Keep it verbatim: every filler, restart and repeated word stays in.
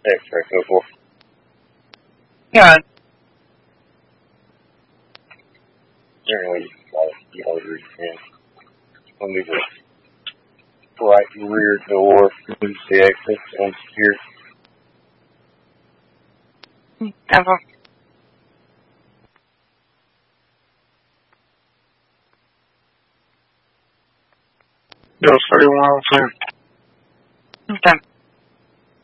X-ray so forth. Yeah. Generally, you know, and when we just right rear door, use the exit on secure. Ever. Bill thirty-one oh two.